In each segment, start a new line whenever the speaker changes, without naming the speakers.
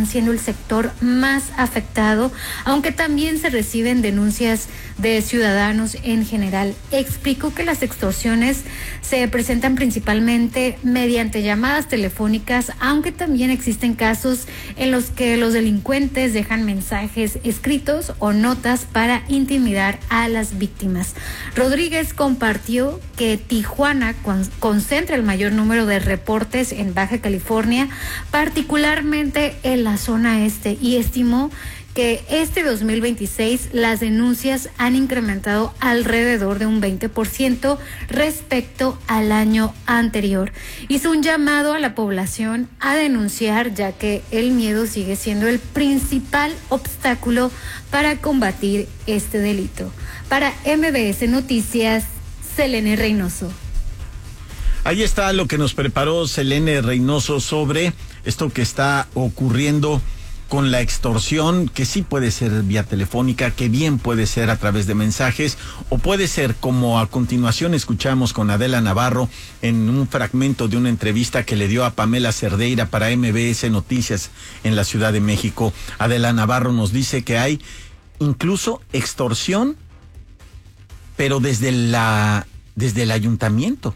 continúan siendo el sector más afectado, aunque también se reciben denuncias de ciudadanos en general. Explicó que las extorsiones se presentan principalmente mediante llamadas telefónicas, aunque también existen casos en los que los delincuentes dejan mensajes escritos o notas para intimidar a las víctimas. Rodríguez compartió que Tijuana concentra el mayor número de reportes en Baja California, particularmente en la zona este, y estimó que este 2026 las denuncias han incrementado alrededor de un 20% respecto al año anterior. Hizo un llamado a la población a denunciar, ya que el miedo sigue siendo el principal obstáculo para combatir este delito. Para MBS Noticias, Selene Reynoso.
Ahí está lo que nos preparó Selene Reynoso sobre esto que está ocurriendo con la extorsión, que sí puede ser vía telefónica, que bien puede ser a través de mensajes, o puede ser como a continuación escuchamos con Adela Navarro en un fragmento de una entrevista que le dio a Pamela Cerdeira para MBS Noticias en la Ciudad de México. Adela Navarro nos dice que hay incluso extorsión, pero desde el ayuntamiento.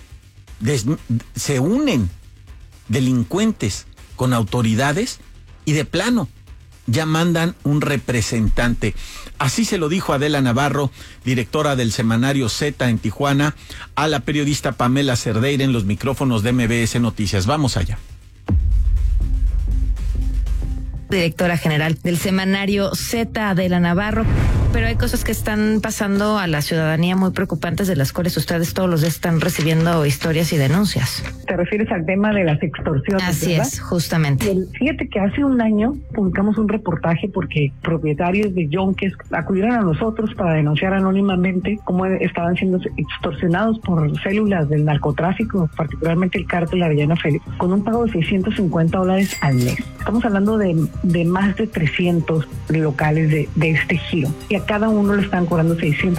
Se unen delincuentes con autoridades y de plano ya mandan un representante. Así se lo dijo Adela Navarro, directora del semanario Z en Tijuana, a la periodista Pamela Cerdeira en los micrófonos de MBS Noticias. Vamos allá.
Directora general del semanario Z, Adela Navarro. Pero hay cosas que están pasando a la ciudadanía muy preocupantes, de las cuales ustedes todos los días están recibiendo historias y denuncias.
¿Te refieres al tema de las extorsiones?
Así
¿verdad?
es, justamente.
Fíjate que hace un año publicamos un reportaje porque propietarios de yonques acudieron a nosotros para denunciar anónimamente cómo estaban siendo extorsionados por células del narcotráfico, particularmente el cártel Arellano Félix, con un pago de $650 al mes. Estamos hablando de más de 300 locales de este giro. Y a cada uno le están cobrando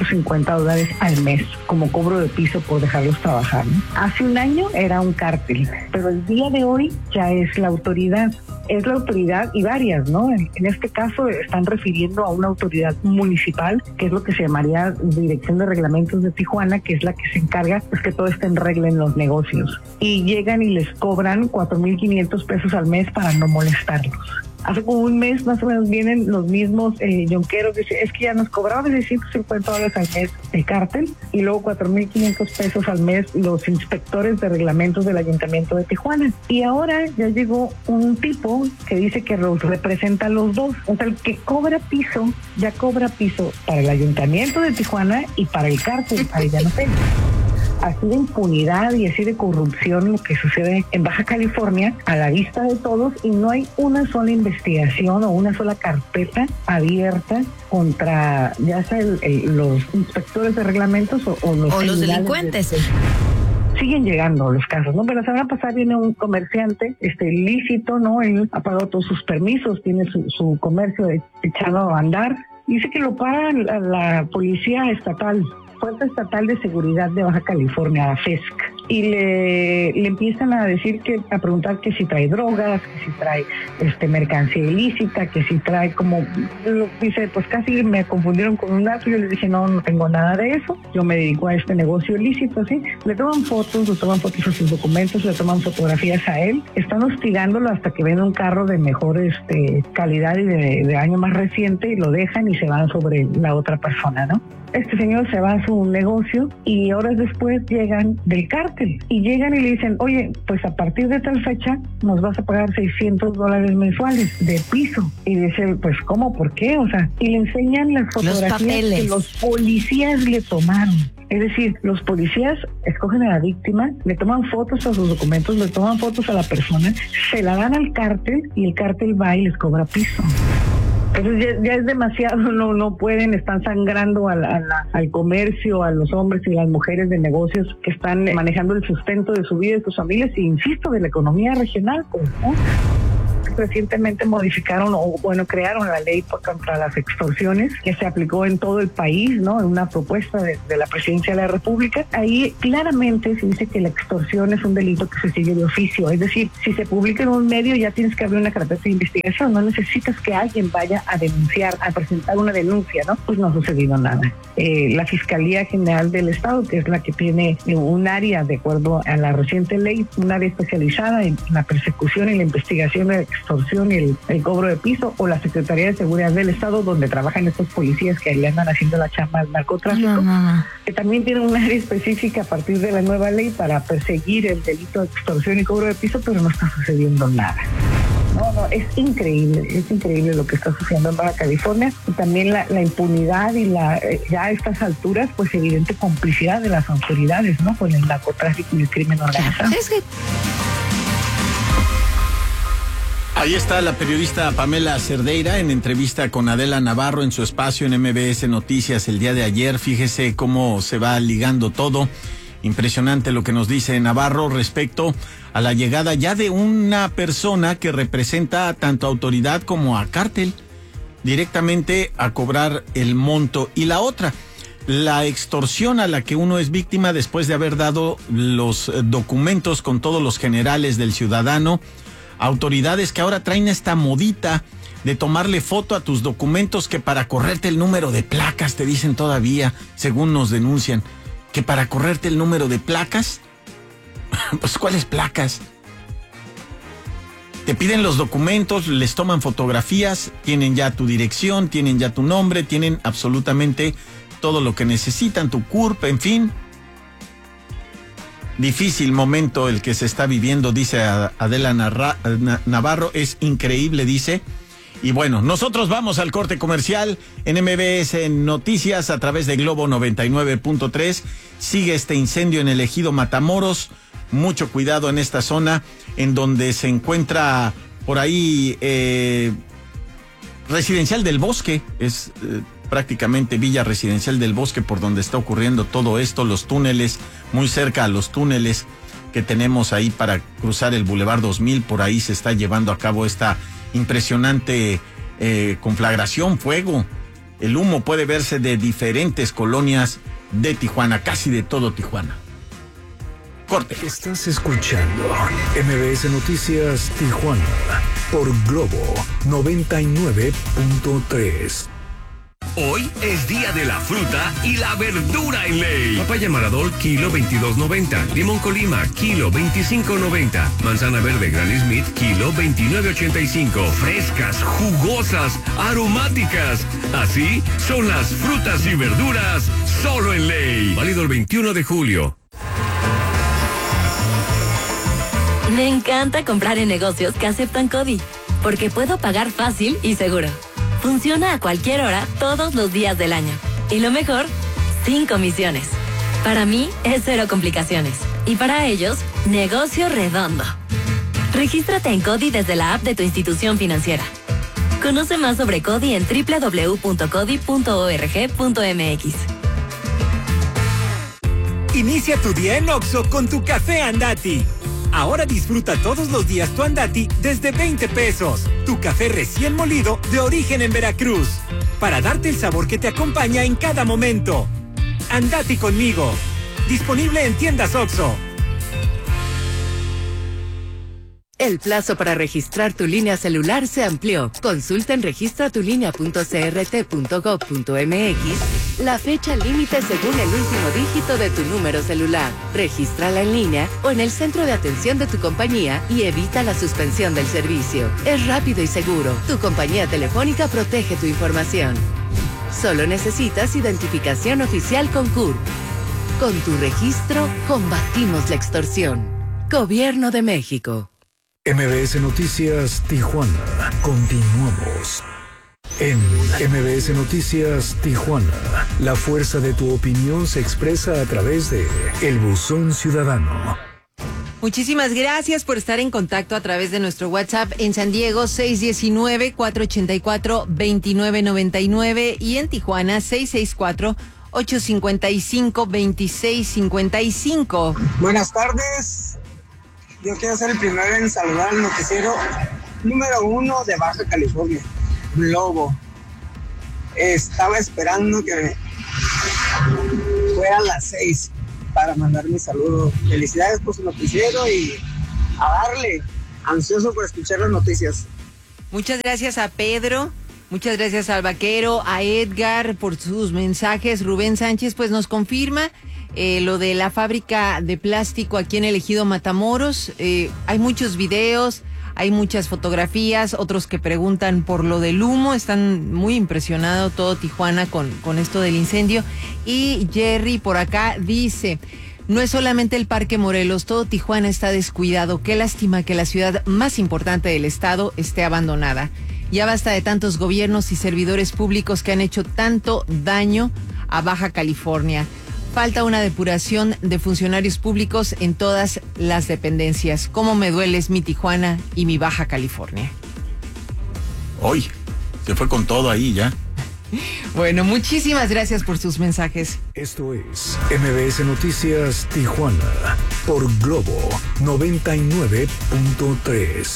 $650 al mes como cobro de piso por dejarlos trabajar, ¿no? Hace un año era un cártel, pero el día de hoy ya es la autoridad. Es la autoridad y varias, ¿no? En este caso están refiriendo a una autoridad municipal, que es lo que se llamaría Dirección de Reglamentos de Tijuana, que es la que se encarga pues que todo esté en regla en los negocios. Y llegan y les cobran $4,500 al mes para no molestarlos. Hace como un mes más o menos vienen los mismos yonqueros, dicen, es que ya nos cobraban $650 al mes el cártel y luego $4,500 al mes los inspectores de reglamentos del Ayuntamiento de Tijuana. Y ahora ya llegó un tipo que dice que los representa a los dos. O sea, el que cobra piso, ya cobra piso para el Ayuntamiento de Tijuana y para el cártel, para Arellano Félix. Así de impunidad y así de corrupción lo que sucede en Baja California a la vista de todos, y no hay una sola investigación o una sola carpeta abierta contra ya sea los inspectores de reglamentos o
los delincuentes.
Siguen llegando los casos, ¿no? Pero la semana pasada viene un comerciante ilícito, ¿no? Él ha pagado todos sus permisos, tiene su comercio echado a andar. Dice que lo para la policía estatal, Fuerza Estatal de Seguridad de Baja California, la FESC, y le empiezan a preguntar que si trae drogas, que si trae mercancía ilícita, que si trae dice, pues casi me confundieron con un narco. Yo les dije, no tengo nada de eso, yo me dedico a este negocio ilícito, así. Le toman fotos a sus documentos, le toman fotografías a él, están hostigándolo hasta que ven un carro de mejor calidad y de año más reciente y lo dejan y se van sobre la otra persona, ¿no? Este señor se va a su negocio y horas después llegan del cártel y llegan y le dicen, oye, pues a partir de tal fecha nos vas a pagar $600 mensuales de piso. Y dice, pues ¿cómo? ¿Por qué? O sea, y le enseñan las fotografías que los policías le tomaron. Es decir, los policías escogen a la víctima, le toman fotos a sus documentos, le toman fotos a la persona, se la dan al cártel y el cártel va y les cobra piso. Entonces ya es demasiado, no pueden, están sangrando al comercio, a los hombres y las mujeres de negocios que están manejando el sustento de su vida y de sus familias, e insisto, de la economía regional, pues, ¿no? recientemente modificaron crearon la ley contra las extorsiones que se aplicó en todo el país, ¿no? En una propuesta de la Presidencia de la República. Ahí claramente se dice que la extorsión es un delito que se sigue de oficio, es decir, si se publica en un medio ya tienes que abrir una carpeta de investigación, no necesitas que alguien vaya a denunciar, a presentar una denuncia, ¿no? Pues no ha sucedido nada. La Fiscalía General del Estado, que es la que tiene un área, de acuerdo a la reciente ley, un área especializada en la persecución y la investigación de la extorsión y el cobro de piso, o la Secretaría de Seguridad del Estado, donde trabajan estos policías que le andan haciendo la chamba al narcotráfico, que también tienen un área específica a partir de la nueva ley para perseguir el delito de extorsión y cobro de piso, pero no está sucediendo nada. No, es increíble lo que está sucediendo en Baja California, y también la impunidad y ya a estas alturas, pues evidente complicidad de las autoridades, ¿no? Con el narcotráfico y el crimen organizado.
Ahí está la periodista Pamela Cerdeira en entrevista con Adela Navarro en su espacio en MBS Noticias el día de ayer. Fíjese cómo se va ligando todo. Impresionante lo que nos dice Navarro respecto a la llegada ya de una persona que representa tanto a autoridad como a cártel, directamente a cobrar el monto. Y la otra, la extorsión a la que uno es víctima después de haber dado los documentos con todos los generales del ciudadano, autoridades que ahora traen esta modita de tomarle foto a tus documentos, que para correrte el número de placas, te dicen todavía, según nos denuncian, que para correrte el número de placas. Pues ¿cuáles placas? Te piden los documentos, les toman fotografías, tienen ya tu dirección, tienen ya tu nombre, tienen absolutamente todo lo que necesitan, tu CURP, en fin. Difícil momento el que se está viviendo, dice Adela Navarro, es increíble, dice. Y bueno, nosotros vamos al corte comercial en MBS Noticias a través de Globo 99.3. Sigue este incendio en el ejido Matamoros. Mucho cuidado en esta zona en donde se encuentra por ahí Residencial del Bosque. Es prácticamente Villa Residencial del Bosque por donde está ocurriendo todo esto. Los túneles, muy cerca a los túneles que tenemos ahí para cruzar el Boulevard 2000. Por ahí se está llevando a cabo esta impresionante conflagración, fuego. El humo puede verse de diferentes colonias de Tijuana, casi de todo Tijuana. Corte.
Estás escuchando MBS Noticias Tijuana por Globo 99.3.
Hoy es día de la fruta y la verdura en ley. Papaya Maradol, kilo 22.90. Limón Colima, kilo 25.90. Manzana verde Granny Smith, kilo 29.85. Frescas, jugosas, aromáticas. Así son las frutas y verduras solo en ley. Válido el 21 de julio.
Me encanta comprar en negocios que aceptan CODI, porque puedo pagar fácil y seguro. Funciona a cualquier hora, todos los días del año. Y lo mejor, sin comisiones. Para mí, es cero complicaciones. Y para ellos, negocio redondo. Regístrate en CODI desde la app de tu institución financiera. Conoce más sobre CODI en www.codi.org.mx.
Inicia tu día en Oxxo con tu café Andati. Ahora disfruta todos los días tu Andati desde 20 pesos. Tu café recién molido de origen en Veracruz. Para darte el sabor que te acompaña en cada momento. Andati conmigo. Disponible en tiendas Oxxo.
El plazo para registrar tu línea celular se amplió. Consulta en registratulinea.crt.gov.mx la fecha límite según el último dígito de tu número celular. Regístrala en línea o en el centro de atención de tu compañía y evita la suspensión del servicio. Es rápido y seguro. Tu compañía telefónica protege tu información. Solo necesitas identificación oficial con CURP. Con tu registro, combatimos la extorsión. Gobierno de México.
MBS Noticias Tijuana. Continuamos. En MBS Noticias Tijuana, la fuerza de tu opinión se expresa a través de El Buzón Ciudadano.
Muchísimas gracias por estar en contacto a través de nuestro WhatsApp en San Diego 619-484-2999 y en Tijuana 664-855-2655.
Buenas tardes. Yo quiero ser el primero en saludar al noticiero número 1 de Baja California, Globo. Estaba esperando que fuera a las 6 para mandar mi saludo. Felicidades por su noticiero y a darle, ansioso por escuchar las noticias.
Muchas gracias a Pedro, muchas gracias al Vaquero, a Edgar por sus mensajes. Rubén Sánchez pues nos confirma lo de la fábrica de plástico aquí en el ejido Matamoros. Hay muchos videos, hay muchas fotografías, otros que preguntan por lo del humo. Están muy impresionados todo Tijuana con esto del incendio. Y Jerry por acá dice: no es solamente el Parque Morelos, todo Tijuana está descuidado. Qué lástima que la ciudad más importante del estado esté abandonada. Ya basta de tantos gobiernos y servidores públicos que han hecho tanto daño a Baja California. Falta una depuración de funcionarios públicos en todas las dependencias. Cómo me dueles mi Tijuana y mi Baja California.
Hoy se fue con todo ahí ya.
Bueno, muchísimas gracias por sus mensajes.
Esto es MBS Noticias Tijuana por Globo 99.3.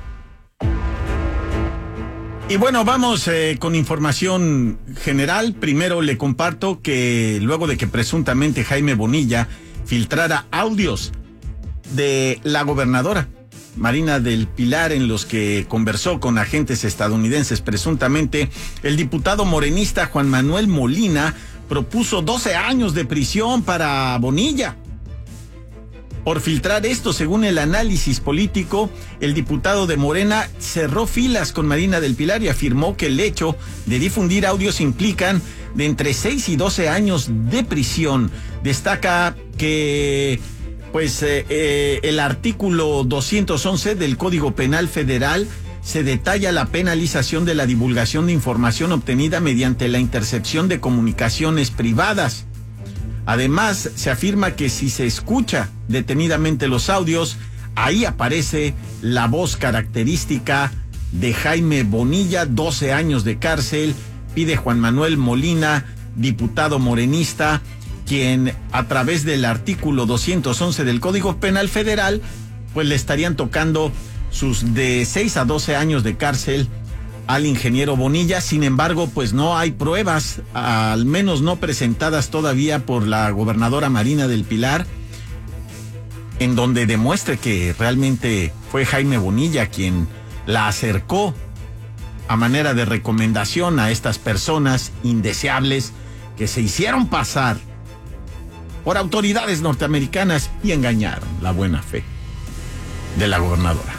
Y bueno, vamos con información general. Primero le comparto que luego de que presuntamente Jaime Bonilla filtrara audios de la gobernadora Marina del Pilar en los que conversó con agentes estadounidenses presuntamente, el diputado morenista Juan Manuel Molina propuso 12 años de prisión para Bonilla. Por filtrar esto, según el análisis político, el diputado de Morena cerró filas con Marina del Pilar y afirmó que el hecho de difundir audios implican de entre 6 y 12 años de prisión. Destaca que el artículo 211 del Código Penal Federal se detalla la penalización de la divulgación de información obtenida mediante la intercepción de comunicaciones privadas. Además, se afirma que si se escucha detenidamente los audios, ahí aparece la voz característica de Jaime Bonilla. 12 años de cárcel pide Juan Manuel Molina, diputado morenista, quien a través del artículo 211 del Código Penal Federal, pues le estarían tocando sus de 6 a 12 años de cárcel al ingeniero Bonilla. Sin embargo, pues no hay pruebas, al menos no presentadas todavía por la gobernadora Marina del Pilar, en donde demuestre que realmente fue Jaime Bonilla quien la acercó a manera de recomendación a estas personas indeseables que se hicieron pasar por autoridades norteamericanas y engañaron la buena fe de la gobernadora.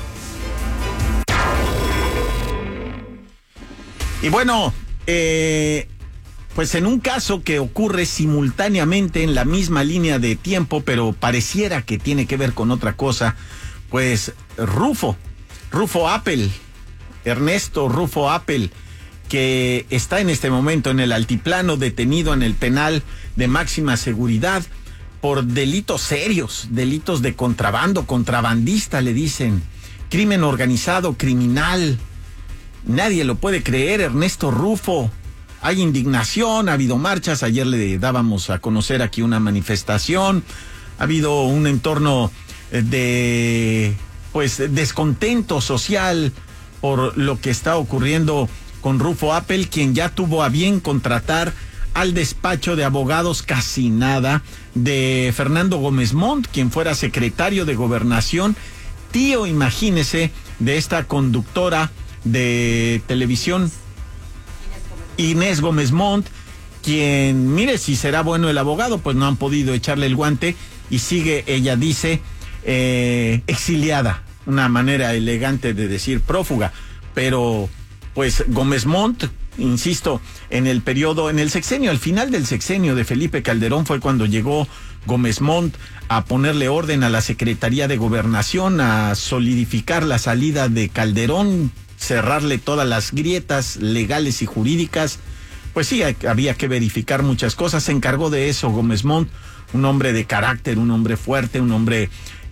Y bueno, pues en un caso que ocurre simultáneamente en la misma línea de tiempo, pero pareciera que tiene que ver con otra cosa, pues Rufo Appel, Ernesto Rufo Appel, que está en este momento en el altiplano, detenido en el penal de máxima seguridad por delitos serios, delitos de contrabando, contrabandista le dicen, crimen organizado, criminal. Nadie lo puede creer, Ernesto Rufo. Hay indignación, ha habido marchas, ayer le dábamos a conocer aquí una manifestación, ha habido un entorno de descontento social por lo que está ocurriendo con Rufo Appel, quien ya tuvo a bien contratar al despacho de abogados casi nada de Fernando Gómez Montt, quien fuera secretario de Gobernación, tío, imagínese, de esta conductora de televisión Inés Gómez Montt, quien, mire, si será bueno el abogado, pues no han podido echarle el guante y sigue, ella dice, exiliada, una manera elegante de decir prófuga, pero pues Gómez Montt, insisto, en el sexenio, al final del sexenio de Felipe Calderón fue cuando llegó Gómez Montt a ponerle orden a la Secretaría de Gobernación, a solidificar la salida de Calderón, cerrarle todas las grietas legales y jurídicas. Pues sí, había que verificar muchas cosas. Se encargó de eso Gómez Montt, un hombre de carácter, un hombre fuerte, un hombre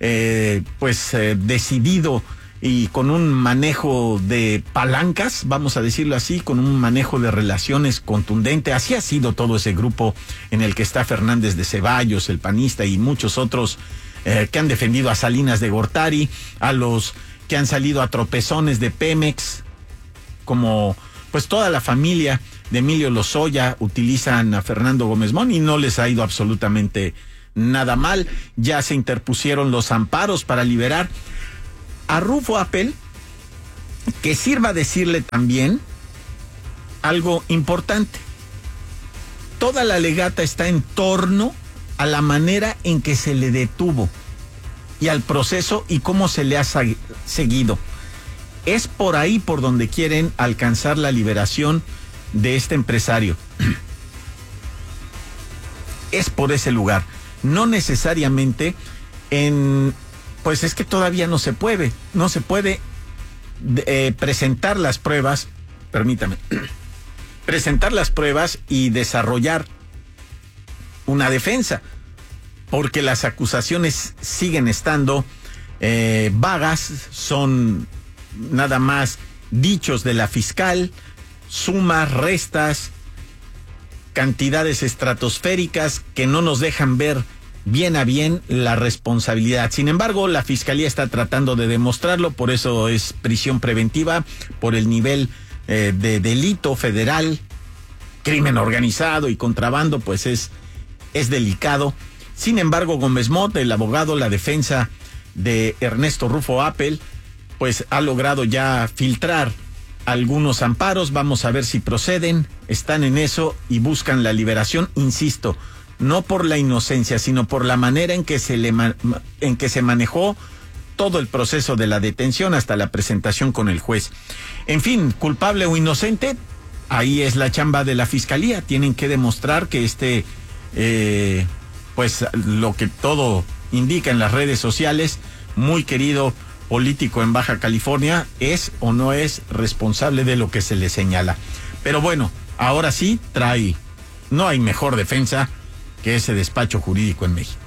decidido y con un manejo de palancas, vamos a decirlo así, con un manejo de relaciones contundente. Así ha sido todo ese grupo en el que está Fernández de Ceballos, el panista, y muchos otros que han defendido a Salinas de Gortari, a los que han salido a tropezones de Pemex, como pues toda la familia de Emilio Lozoya utilizan a Fernando Gómez Mon y no les ha ido absolutamente nada mal. Ya se interpusieron los amparos para liberar a Rufo Appel, que sirva decirle también algo importante. Toda la legata está en torno a la manera en que se le detuvo y al proceso y cómo se le ha seguido. Es por ahí por donde quieren alcanzar la liberación de este empresario. Es por ese lugar. No necesariamente pues es que todavía no se puede presentar las pruebas, permítame, presentar las pruebas y desarrollar una defensa, porque las acusaciones siguen estando vagas, son nada más dichos de la fiscal, sumas, restas, cantidades estratosféricas que no nos dejan ver bien a bien la responsabilidad. Sin embargo, la fiscalía está tratando de demostrarlo, por eso es prisión preventiva, por el nivel de delito federal, crimen organizado y contrabando, pues es delicado. Sin embargo, Gómez Moll, el abogado, la defensa de Ernesto Rufo Appel, pues ha logrado ya filtrar algunos amparos. Vamos a ver si proceden. Están en eso y buscan la liberación, insisto, no por la inocencia, sino por la manera en que se manejó todo el proceso de la detención hasta la presentación con el juez. En fin, culpable o inocente, ahí es la chamba de la fiscalía. Tienen que demostrar que pues lo que todo indica en las redes sociales, muy querido político en Baja California, es o no es responsable de lo que se le señala. Pero bueno, ahora sí no hay mejor defensa que ese despacho jurídico en México.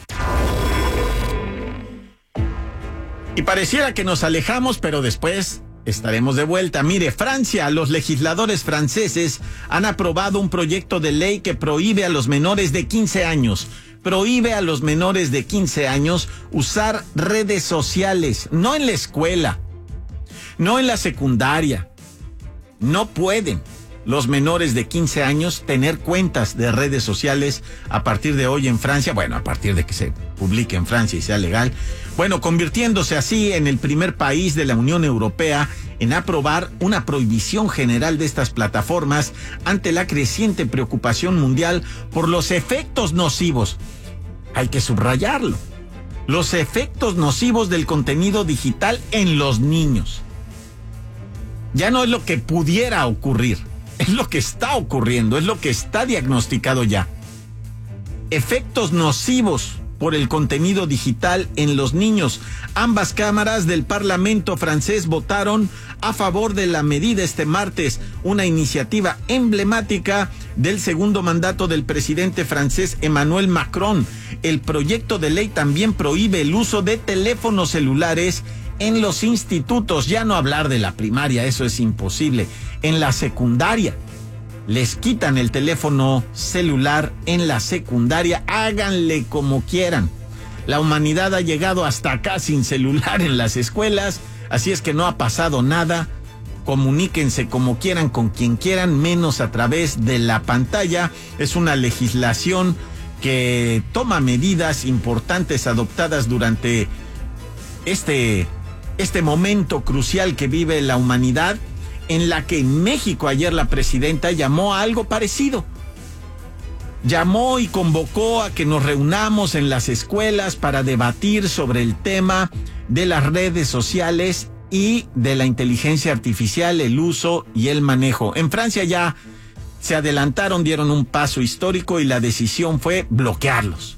Y pareciera que nos alejamos, pero después estaremos de vuelta. Mire, Francia, los legisladores franceses han aprobado un proyecto de ley que prohíbe a los menores de 15 años. Prohíbe a los menores de 15 años usar redes sociales, no en la escuela, no en la secundaria. No pueden los menores de 15 años tener cuentas de redes sociales a partir de hoy en Francia, bueno, a partir de que se publique en Francia y sea legal, bueno, convirtiéndose así en el primer país de la Unión Europea en aprobar una prohibición general de estas plataformas ante la creciente preocupación mundial por los efectos nocivos. Hay que subrayarlo. Los efectos nocivos del contenido digital en los niños. Ya no es lo que pudiera ocurrir, es lo que está ocurriendo, es lo que está diagnosticado ya. Efectos nocivos por el contenido digital en los niños. Ambas cámaras del Parlamento francés votaron a favor de la medida este martes, una iniciativa emblemática del segundo mandato del presidente francés Emmanuel Macron. El proyecto de ley también prohíbe el uso de teléfonos celulares en los institutos, ya no hablar de la primaria, eso es imposible. En la secundaria, les quitan el teléfono celular en la secundaria, háganle como quieran. La humanidad ha llegado hasta acá sin celular en las escuelas, así es que no ha pasado nada. Comuníquense como quieran, con quien quieran, menos a través de la pantalla. Es una legislación que toma medidas importantes adoptadas durante este momento crucial que vive la humanidad, en la que en México ayer la presidenta llamó a algo parecido. Llamó y convocó a que nos reunamos en las escuelas para debatir sobre el tema de las redes sociales y de la inteligencia artificial, el uso y el manejo. En Francia ya se adelantaron, dieron un paso histórico y la decisión fue bloquearlos.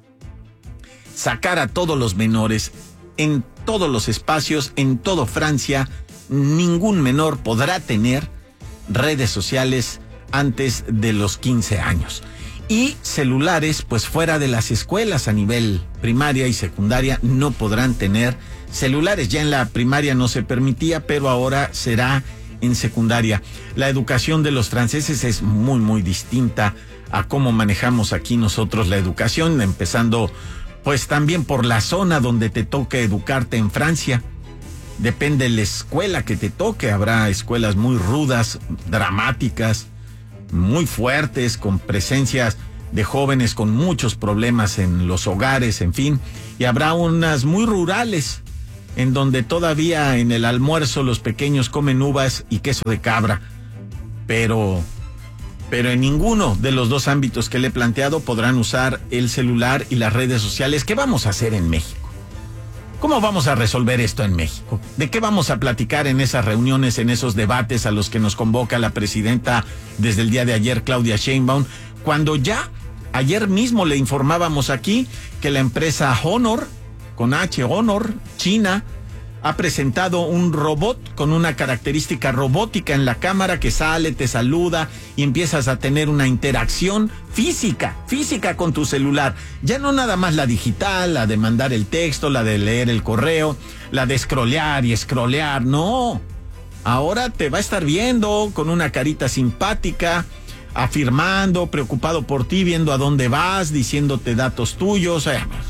Sacar a todos los menores en todos los espacios, en toda Francia. Ningún menor podrá tener redes sociales antes de los 15 años. Y celulares, pues fuera de las escuelas a nivel primaria y secundaria no podrán tener celulares. Ya en la primaria no se permitía, pero ahora será en secundaria. La educación de los franceses es muy, muy distinta a cómo manejamos aquí nosotros la educación, empezando pues también por la zona donde te toca educarte en Francia. Depende de la escuela que te toque. Habrá escuelas muy rudas, dramáticas, muy fuertes, con presencias de jóvenes con muchos problemas en los hogares, en fin. Y habrá unas muy rurales, en donde todavía en el almuerzo los pequeños comen uvas y queso de cabra. Pero en ninguno de los dos ámbitos que le he planteado podrán usar el celular y las redes sociales. ¿Qué vamos a hacer en México? ¿Cómo vamos a resolver esto en México? ¿De qué vamos a platicar en esas reuniones, en esos debates a los que nos convoca la presidenta desde el día de ayer, Claudia Sheinbaum, cuando ya ayer mismo le informábamos aquí que la empresa Honor, con H, Honor, China, ha presentado un robot con una característica robótica en la cámara que sale, te saluda y empiezas a tener una interacción física con tu celular. Ya no nada más la digital, la de mandar el texto, la de leer el correo, la de scrollear y scrollear, no. Ahora te va a estar viendo con una carita simpática, afirmando, preocupado por ti, viendo a dónde vas, diciéndote datos tuyos.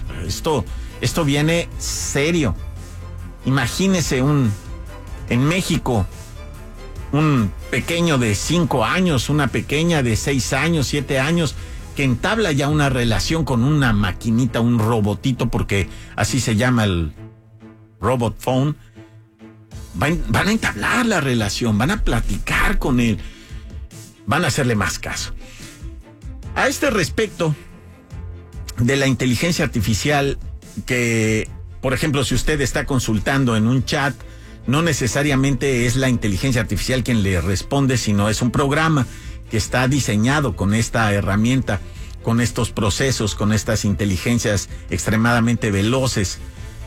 Esto viene serio. Imagínese en México, un pequeño de 5 años, una pequeña de 6 años, 7 años, que entabla ya una relación con una maquinita, un robotito, porque así se llama el robot phone. Van a entablar la relación, van a platicar con él, van a hacerle más caso. A este respecto de la inteligencia artificial, que por ejemplo, si usted está consultando en un chat, no necesariamente es la inteligencia artificial quien le responde, sino es un programa que está diseñado con esta herramienta, con estos procesos, con estas inteligencias extremadamente veloces.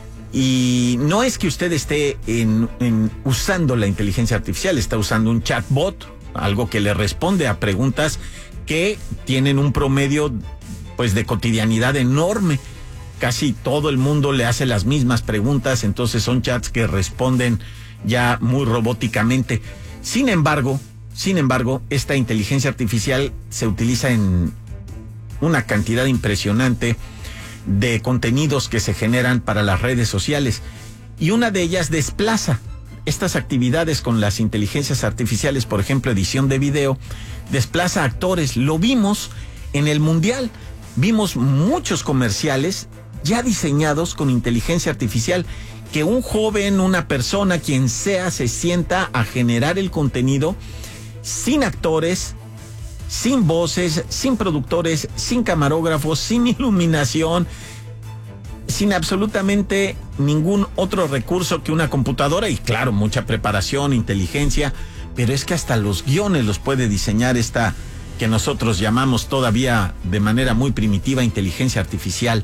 Y no es que usted esté usando la inteligencia artificial, está usando un chatbot, algo que le responde a preguntas que tienen un promedio, pues, de cotidianidad enorme. Casi todo el mundo le hace las mismas preguntas, entonces son chats que responden ya muy robóticamente. Sin embargo, esta inteligencia artificial se utiliza en una cantidad impresionante de contenidos que se generan para las redes sociales, y una de ellas desplaza estas actividades con las inteligencias artificiales, por ejemplo, edición de video, desplaza actores. Lo vimos en el Mundial, vimos muchos comerciales ya diseñados con inteligencia artificial, que un joven, una persona, quien sea, se sienta a generar el contenido sin actores, sin voces, sin productores, sin camarógrafos, sin iluminación, sin absolutamente ningún otro recurso que una computadora, y claro, mucha preparación, inteligencia, pero es que hasta los guiones los puede diseñar esta que nosotros llamamos todavía de manera muy primitiva inteligencia artificial.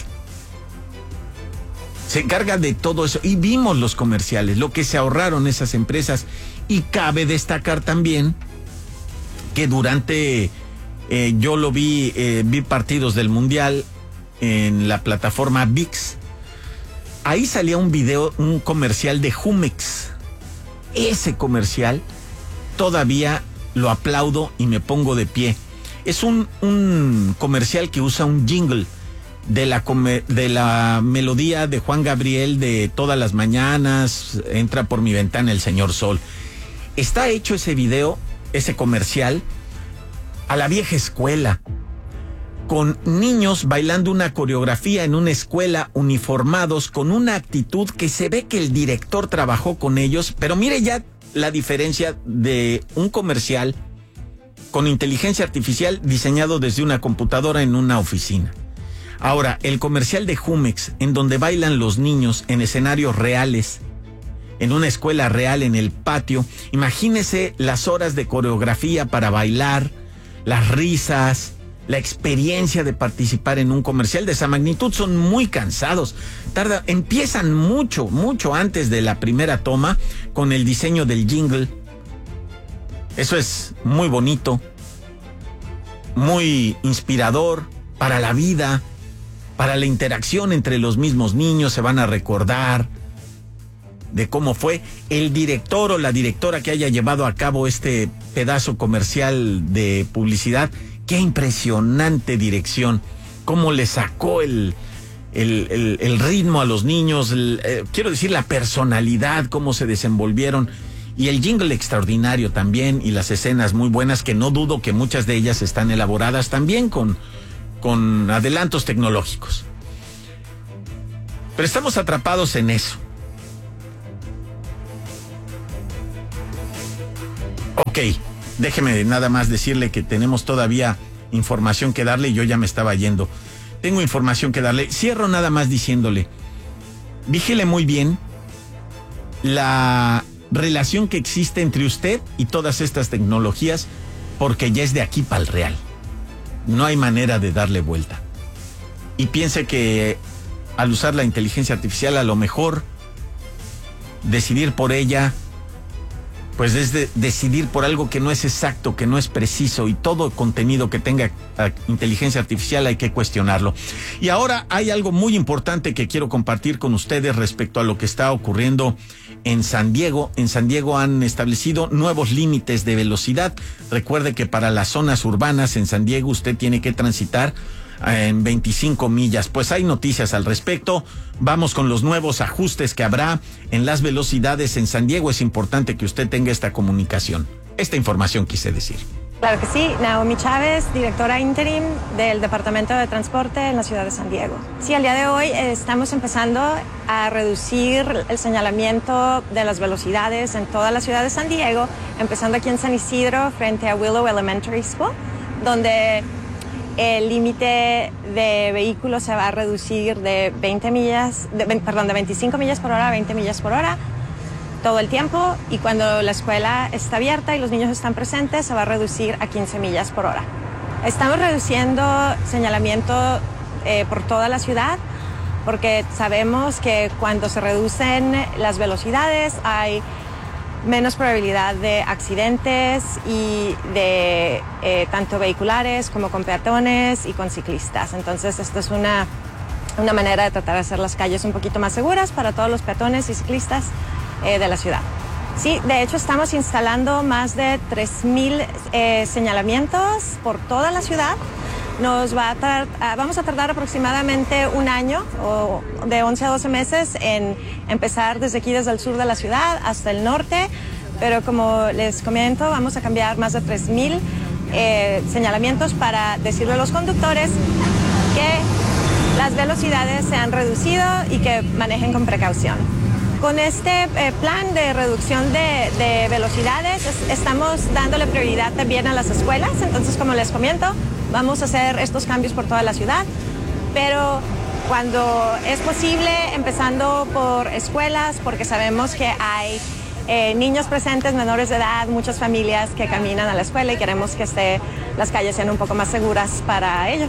Se encarga de todo eso, y vimos los comerciales, lo que se ahorraron esas empresas. Y cabe destacar también que durante, yo lo vi partidos del Mundial en la plataforma ViX. Ahí salía un comercial de Jumex. Ese comercial todavía lo aplaudo y me pongo de pie. Es un comercial que usa un jingle de la melodía de Juan Gabriel de Todas las Mañanas, Entra por mi ventana el señor Sol. Está hecho ese video, ese comercial, a la vieja escuela, con niños bailando una coreografía en una escuela, uniformados, con una actitud que se ve que el director trabajó con ellos. Pero mire ya la diferencia de un comercial con inteligencia artificial diseñado desde una computadora en una oficina. Ahora, el comercial de Jumex, en donde bailan los niños en escenarios reales, en una escuela real, en el patio. Imagínese las horas de coreografía para bailar, las risas, la experiencia de participar en un comercial de esa magnitud. Son muy cansados. Empiezan mucho antes de la primera toma con el diseño del jingle. Eso es muy bonito, muy inspirador para la vida, para la interacción entre los mismos niños. Se van a recordar de cómo fue el director o la directora que haya llevado a cabo este pedazo comercial de publicidad. Qué impresionante dirección, cómo le sacó el ritmo a los niños, quiero decir la personalidad, cómo se desenvolvieron, y el jingle extraordinario también, y las escenas muy buenas, que no dudo que muchas de ellas están elaboradas también con adelantos tecnológicos. Pero estamos atrapados en eso. Ok, déjeme nada más decirle que tenemos todavía información que darle y yo ya me estaba yendo. Tengo información que darle. Cierro nada más diciéndole, vigile muy bien la relación que existe entre usted y todas estas tecnologías, porque ya es de aquí para el real. No hay manera de darle vuelta. Y piense que al usar la inteligencia artificial, a lo mejor decidir por ella, pues es decidir por algo que no es exacto, que no es preciso, y todo contenido que tenga inteligencia artificial hay que cuestionarlo. Y ahora hay algo muy importante que quiero compartir con ustedes respecto a lo que está ocurriendo en San Diego. En San Diego han establecido nuevos límites de velocidad. Recuerde que para las zonas urbanas en San Diego usted tiene que transitar en 25 millas. Pues hay noticias al respecto. Vamos con los nuevos ajustes que habrá en las velocidades en San Diego. Es importante que usted tenga esta comunicación. Esta información quise decir.
Claro que sí, Naomi Chávez, directora interim del Departamento de Transporte en la ciudad de San Diego. Sí, al día de hoy estamos empezando a reducir el señalamiento de las velocidades en toda la ciudad de San Diego, empezando aquí en San Isidro frente a Willow Elementary School, donde el límite de vehículos se va a reducir de 25 millas por hora a 20 millas por hora todo el tiempo, y cuando la escuela está abierta y los niños están presentes se va a reducir a 15 millas por hora. Estamos reduciendo señalamiento por toda la ciudad porque sabemos que cuando se reducen las velocidades hay menos probabilidad de accidentes y de tanto vehiculares como con peatones y con ciclistas. Entonces esto es una manera de tratar de hacer las calles un poquito más seguras para todos los peatones y ciclistas de la ciudad. Sí, de hecho estamos instalando más de 3,000 señalamientos por toda la ciudad. Vamos a tardar aproximadamente un año, o de 11 a 12 meses, en empezar desde el sur de la ciudad hasta el norte, pero como les comento, vamos a cambiar más de 3,000 señalamientos para decirle a los conductores que las velocidades se han reducido y que manejen con precaución. Con este plan de reducción de velocidades estamos dándole prioridad también a las escuelas. Entonces, como les comento, vamos a hacer estos cambios por toda la ciudad, pero cuando es posible, empezando por escuelas, porque sabemos que hay niños presentes, menores de edad, muchas familias que caminan a la escuela y queremos que las calles sean un poco más seguras para ellos.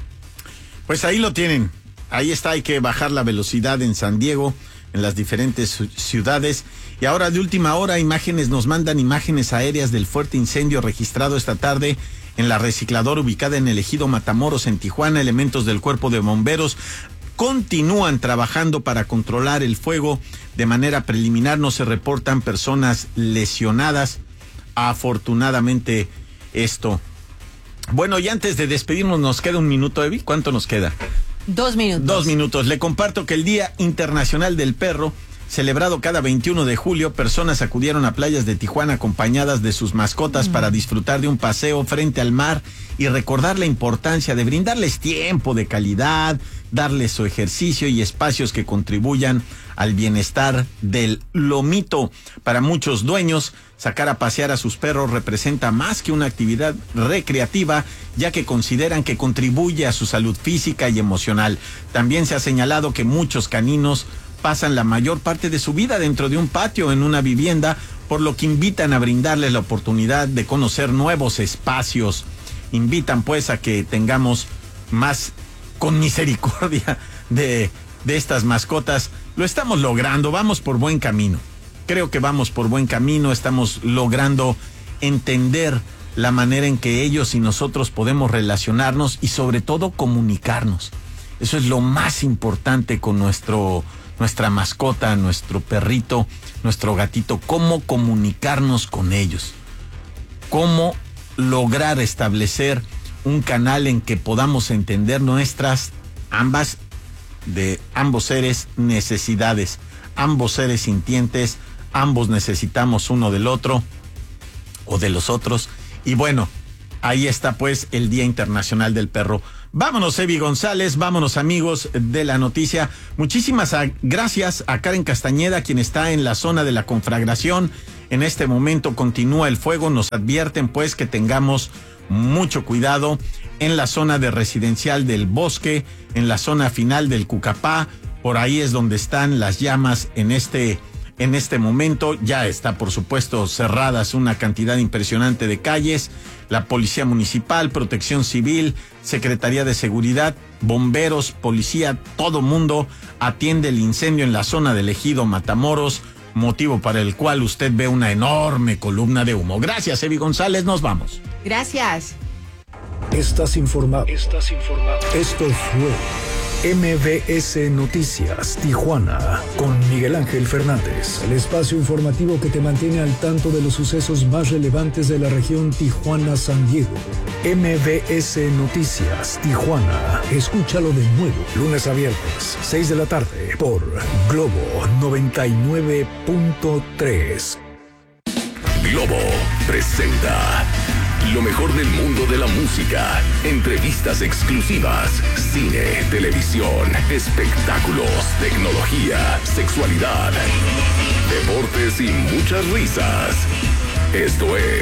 Pues ahí lo tienen. Ahí está, hay que bajar la velocidad en San Diego, en las diferentes ciudades. Y ahora, de última hora, nos mandan imágenes aéreas del fuerte incendio registrado esta tarde en la recicladora ubicada en el ejido Matamoros, en Tijuana. Elementos del Cuerpo de Bomberos continúan trabajando para controlar el fuego. De manera preliminar no se reportan personas lesionadas. Afortunadamente esto. Bueno, y antes de despedirnos, nos queda un minuto, Evi. ¿Cuánto nos queda?
2 minutos.
2 minutos. Le comparto que el Día Internacional del Perro, celebrado cada 21 de julio, personas acudieron a playas de Tijuana acompañadas de sus mascotas para disfrutar de un paseo frente al mar y recordar la importancia de brindarles tiempo de calidad, darles su ejercicio y espacios que contribuyan al bienestar del lomito. Para muchos dueños, sacar a pasear a sus perros representa más que una actividad recreativa, ya que consideran que contribuye a su salud física y emocional. También se ha señalado que muchos caninos pasan la mayor parte de su vida dentro de un patio o en una vivienda, por lo que invitan a brindarles la oportunidad de conocer nuevos espacios. Invitan pues a que tengamos más con misericordia de estas mascotas. Lo estamos logrando, vamos por buen camino. Creo que vamos por buen camino, estamos logrando entender la manera en que ellos y nosotros podemos relacionarnos y sobre todo comunicarnos. Eso es lo más importante con nuestra mascota, nuestro perrito, nuestro gatito, cómo comunicarnos con ellos, cómo lograr establecer un canal en que podamos entender nuestras ambas de ambos seres necesidades, ambos seres sintientes, ambos necesitamos uno del otro o de los otros. Y bueno, ahí está pues el Día Internacional del Perro. Vámonos, Evi González, vámonos, amigos de la noticia. Muchísimas gracias a Karen Castañeda, quien está en la zona de la conflagración. En este momento continúa el fuego. Nos advierten pues que tengamos mucho cuidado en la zona de residencial del Bosque, en la zona final del Cucapá. Por ahí es donde están las llamas en este momento. Ya está, por supuesto, cerradas una cantidad impresionante de calles. La Policía Municipal, Protección Civil, Secretaría de Seguridad, bomberos, policía, todo mundo atiende el incendio en la zona del ejido Matamoros, motivo para el cual usted ve una enorme columna de humo. Gracias, Evi González, nos vamos.
Gracias.
Estás informado. Esto fue MBS Noticias Tijuana con Miguel Ángel Fernández, el espacio informativo que te mantiene al tanto de los sucesos más relevantes de la región Tijuana-San Diego. MBS Noticias Tijuana. Escúchalo de nuevo lunes a viernes, 6 de la tarde por Globo 99.3.
Globo presenta lo mejor del mundo de la música, entrevistas exclusivas, cine, televisión, espectáculos, tecnología, sexualidad, deportes y muchas risas. Esto es